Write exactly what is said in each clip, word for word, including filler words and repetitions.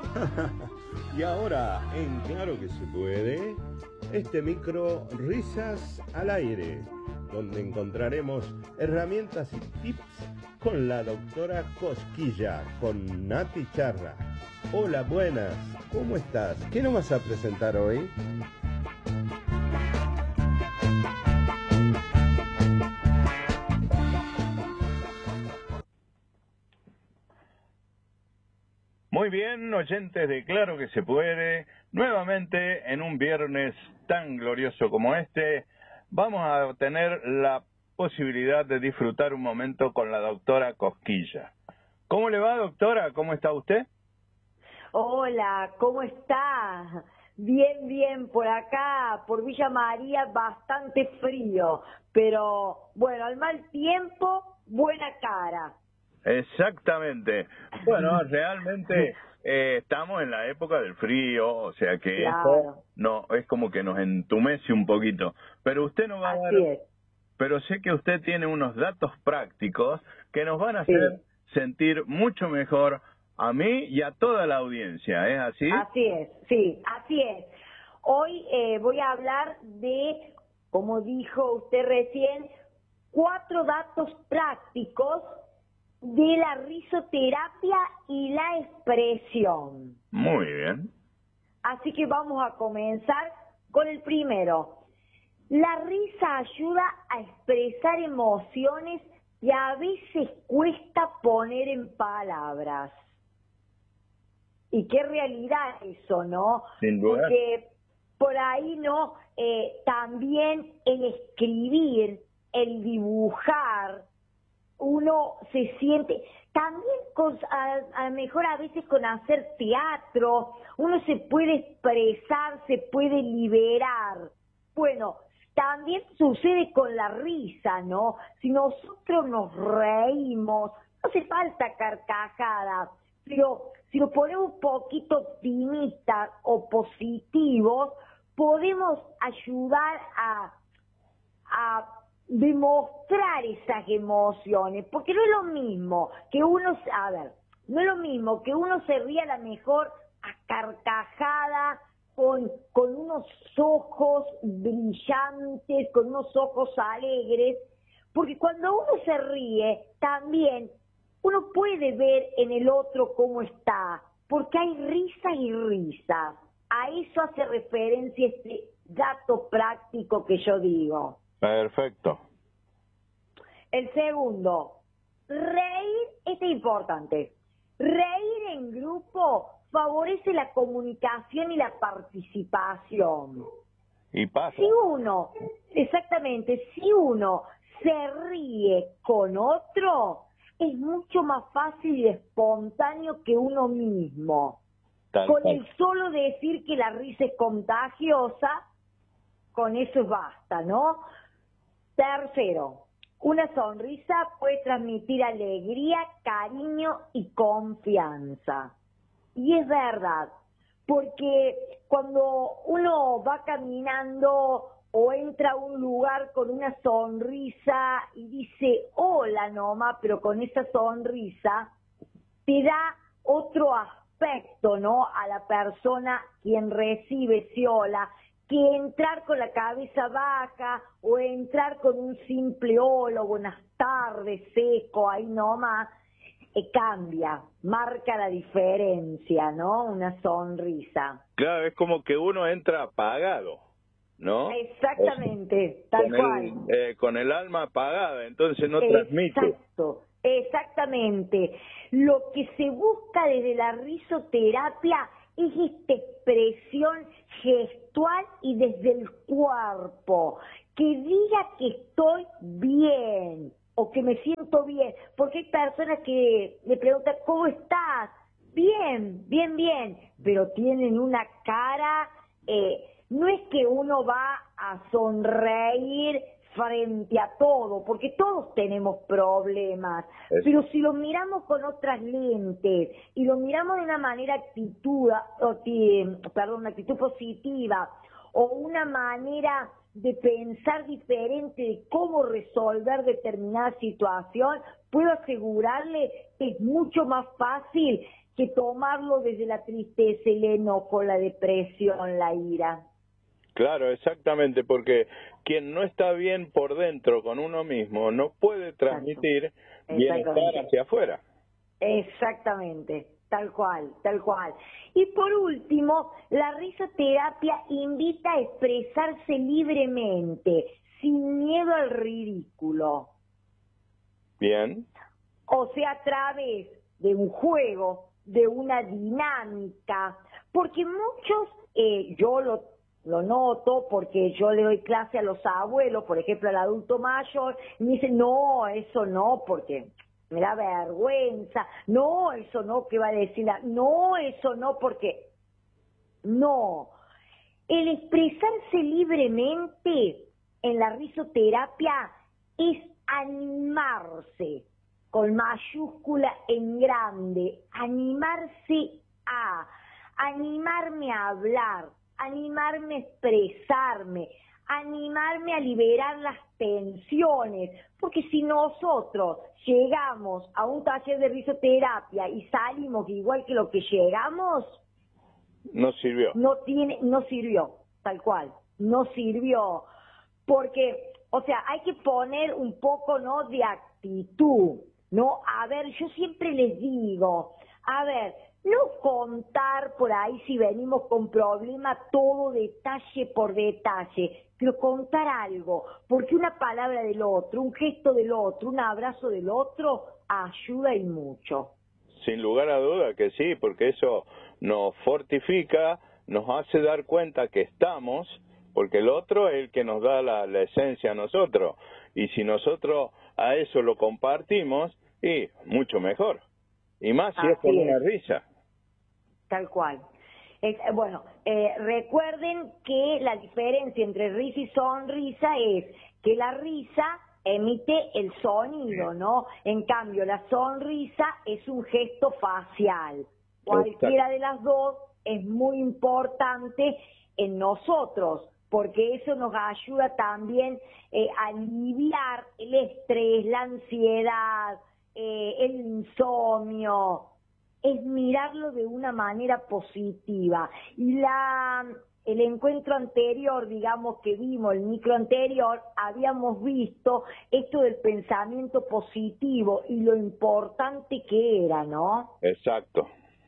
Y ahora, en Claro que se puede, este micro Risas al Aire, donde encontraremos herramientas y tips con la doctora Cosquilla, con Nati Charra. Hola, buenas, ¿cómo estás? ¿Qué nos vas a presentar hoy? Muy bien, oyentes de Claro que se puede, nuevamente en un viernes tan glorioso como este, vamos a tener la posibilidad de disfrutar un momento con la doctora Cosquilla. ¿Cómo le va, doctora? ¿Cómo está usted? Hola, ¿cómo está? Bien, bien, por acá, por Villa María, bastante frío, pero bueno, al mal tiempo, buena cara. Exactamente. Bueno, realmente eh, estamos en la época del frío, o sea que Claro. eso no es como que nos entumece un poquito. Pero usted nos va a dar, Así es. pero sé que usted tiene unos datos prácticos que nos van a Sí. hacer sentir mucho mejor a mí y a toda la audiencia, ¿es así? Así es, sí, así es. Hoy eh, voy a hablar de, como dijo usted recién, cuatro datos prácticos de la risoterapia y la expresión. Muy bien. Así que vamos a comenzar con el primero. La risa ayuda a expresar emociones que a veces cuesta poner en palabras. Y qué realidad eso, ¿no? Sin duda. Porque por ahí, ¿no? Eh, también el escribir, el dibujar, uno se siente, también con, a, a lo mejor a veces con hacer teatro, uno se puede expresar, se puede liberar. Bueno, también sucede con la risa, ¿no? Si nosotros nos reímos, no hace falta carcajada, pero si nos ponemos un poquito optimistas o positivos, podemos ayudar a, a demostrar esas emociones, porque no es lo mismo que uno, a ver, no es lo mismo que uno se ría a lo mejor a carcajada, con, con unos ojos brillantes, con unos ojos alegres, porque cuando uno se ríe, también uno puede ver en el otro cómo está, porque hay risas y risas. A eso hace referencia este dato práctico que yo digo. Perfecto. El segundo, reír, este es importante. Reír en grupo favorece la comunicación y la participación. Y pasa. Si uno, exactamente, si uno se ríe con otro, es mucho más fácil y espontáneo que uno mismo. Tal Con cual. el solo decir que la risa es contagiosa, con eso basta, ¿no? Tercero, una sonrisa puede transmitir alegría, cariño y confianza. Y es verdad, porque cuando uno va caminando o entra a un lugar con una sonrisa y dice hola nomás, pero con esa sonrisa, te da otro aspecto, ¿no? A la persona quien recibe ese hola, que entrar con la cabeza baja o entrar con un simple hola, buenas tardes, seco, ahí nomás, eh, cambia, marca la diferencia, ¿no? Una sonrisa. Claro, es como que uno entra apagado, ¿no? Exactamente, O, tal con cual. El, eh, con el alma apagada, entonces no transmite. Exacto, exactamente. Lo que se busca desde la risoterapia es esta expresión gestual y desde el cuerpo, que diga que estoy bien o que me siento bien, porque hay personas que me preguntan, ¿cómo estás? Bien, bien, bien, pero tienen una cara, eh, no es que uno va a sonreír frente a todo, porque todos tenemos problemas, Es... pero si lo miramos con otras lentes y lo miramos de una manera actitud, o ti, perdón, una actitud positiva o una manera de pensar diferente de cómo resolver determinada situación, puedo asegurarle que es mucho más fácil que tomarlo desde la tristeza, el enojo, la depresión, la ira. Claro, exactamente, porque quien no está bien por dentro con uno mismo no puede transmitir bienestar hacia afuera. Exactamente, tal cual, tal cual. Y por último, la risoterapia invita a expresarse libremente, sin miedo al ridículo. Bien. O sea, a través de un juego, de una dinámica, porque muchos, eh, yo lo, lo noto, porque yo le doy clase a los abuelos, por ejemplo, al adulto mayor, y me dicen, no, eso no, porque me da vergüenza, no, eso no, ¿qué va a decir? La... No, eso no, porque no. El expresarse libremente en la risoterapia es animarse, con mayúscula en grande, animarse a, animarme a hablar, animarme a expresarme, animarme a liberar las tensiones, porque si nosotros llegamos a un taller de risoterapia y salimos igual que lo que llegamos, no sirvió. No tiene, no sirvió, tal cual, no sirvió, porque, o sea, hay que poner un poco, ¿no?, de actitud. No, a ver, yo siempre les digo, a ver, no contar por ahí si venimos con problemas todo detalle por detalle, pero contar algo, porque una palabra del otro, un gesto del otro, un abrazo del otro, ayuda y mucho. Sin lugar a duda que sí, porque eso nos fortifica, nos hace dar cuenta que estamos, porque el otro es el que nos da la, la esencia a nosotros, y si nosotros a eso lo compartimos, y mucho mejor, y más si Así es con es. una risa. Tal cual. Eh, bueno, eh, recuerden que la diferencia entre risa y sonrisa es que la risa emite el sonido, ¿no? En cambio, la sonrisa es un gesto facial. Cualquiera de las dos es muy importante en nosotros, porque eso nos ayuda también eh, a aliviar el estrés, la ansiedad, eh, el insomnio. Es mirarlo de una manera positiva. Y la el encuentro anterior, digamos que vimos, el micro anterior, habíamos visto esto del pensamiento positivo y lo importante que era, ¿no? Exacto.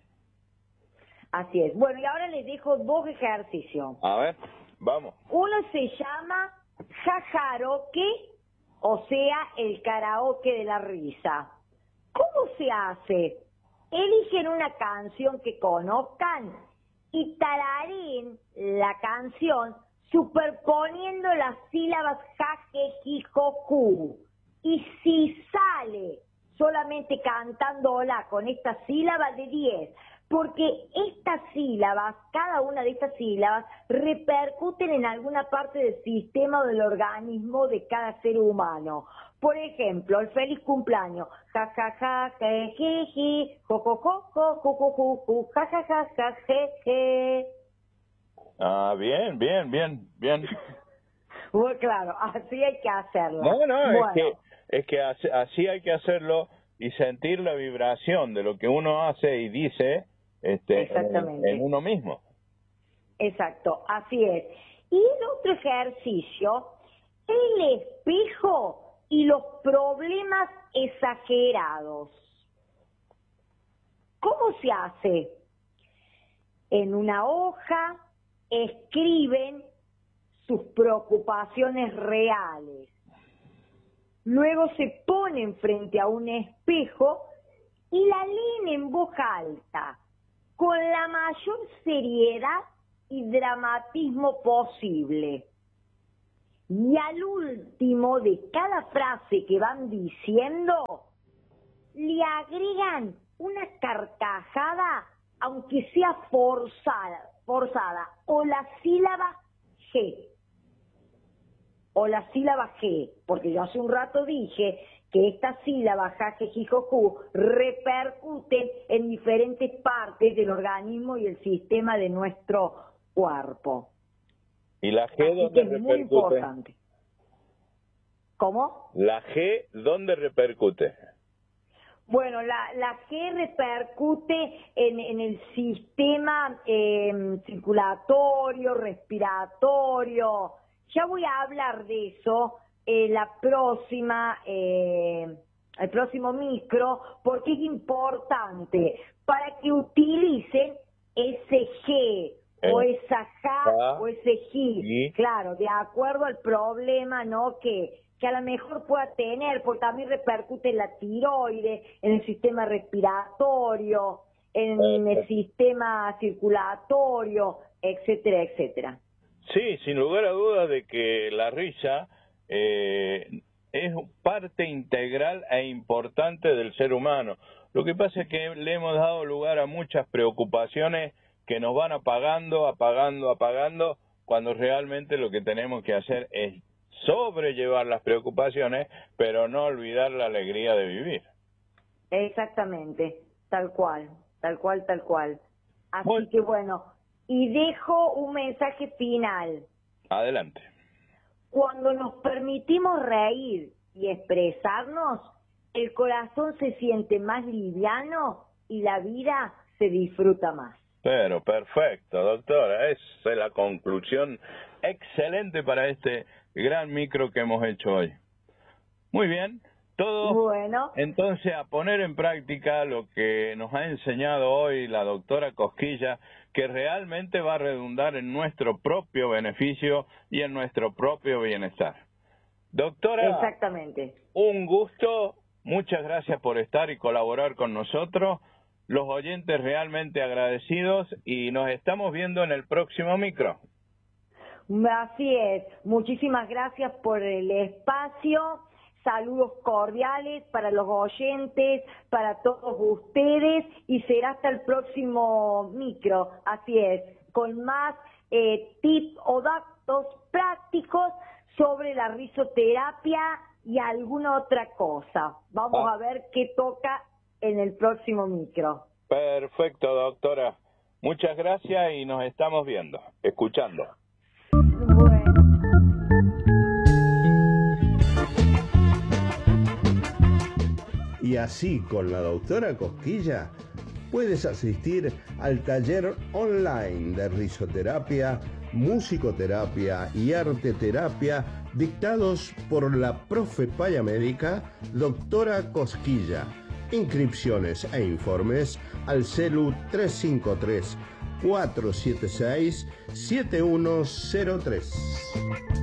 Así es. Bueno, y ahora les dejo dos ejercicios. A ver, vamos. Uno se llama jajaroque, o sea, el karaoke de la risa. ¿Cómo se hace? Eligen una canción que conozcan y tararen la canción superponiendo las sílabas jajejijoku. Y si sale solamente cantándola con esta sílaba, de diez, porque estas sílabas, cada una de estas sílabas, repercuten en alguna parte del sistema o del organismo de cada ser humano. Por ejemplo, el feliz cumpleaños, ja ja ja, je je je, jo jo jo jo, jo jo jo jo, ja ja ja ja, je je. Ah, bien, bien, bien, bien. Bueno, claro, así hay que hacerlo. No, no, bueno. es que, es que así, así hay que hacerlo y sentir la vibración de lo que uno hace y dice este, en, en uno mismo. Exacto, así es. Y el otro ejercicio, el espejo y los problemas exagerados. ¿Cómo se hace? En una hoja escriben sus preocupaciones reales. Luego se ponen frente a un espejo y la leen en voz alta, con la mayor seriedad y dramatismo posible. Y al último de cada frase que van diciendo, le agregan una carcajada, aunque sea forzada, forzada, o la sílaba G, o la sílaba G, porque yo hace un rato dije que esta sílaba jajejijoku repercuten en diferentes partes del organismo y el sistema de nuestro cuerpo. ¿Y la G Así dónde que es repercute? muy importante. ¿Cómo? ¿La G dónde repercute? Bueno, la, la G repercute en, en el sistema eh, circulatorio, respiratorio. Ya voy a hablar de eso en la próxima, eh, el próximo micro, porque es importante para que utilicen ese G eh, o esa J ah, o ese G, sí. Claro, de acuerdo al problema, ¿no? Que que a lo mejor pueda tener, porque también repercute en la tiroides, en el sistema respiratorio, en el sistema circulatorio, etcétera, etcétera. Sí, sin lugar a dudas de que la risa eh, es parte integral e importante del ser humano. Lo que pasa es que le hemos dado lugar a muchas preocupaciones que nos van apagando, apagando, apagando, cuando realmente lo que tenemos que hacer es sobrellevar las preocupaciones, pero no olvidar la alegría de vivir. Exactamente, tal cual, tal cual, tal cual. Así bueno. que bueno, y dejo un mensaje final. Adelante. Cuando nos permitimos reír y expresarnos, el corazón se siente más liviano y la vida se disfruta más. Pero perfecto, doctora, esa es la conclusión excelente para este gran micro que hemos hecho hoy. Muy bien, todo bueno. Entonces a poner en práctica lo que nos ha enseñado hoy la doctora Cosquilla, que realmente va a redundar en nuestro propio beneficio y en nuestro propio bienestar. Doctora, exactamente. Un gusto, muchas gracias por estar y colaborar con nosotros. Los oyentes realmente agradecidos y nos estamos viendo en el próximo micro. Así es, muchísimas gracias por el espacio, saludos cordiales para los oyentes, para todos ustedes y será hasta el próximo micro, así es, con más eh, tips o datos prácticos sobre la risoterapia y alguna otra cosa. Vamos ah. a ver qué toca en el próximo micro. Perfecto, doctora. Muchas gracias y nos estamos viendo, escuchando. Y así, con la doctora Cosquilla, puedes asistir al taller online de risoterapia, musicoterapia y arteterapia dictados por la profe paya médica, doctora Cosquilla. Inscripciones e informes al celu tres cinco tres, cuatro siete seis, siete uno cero tres.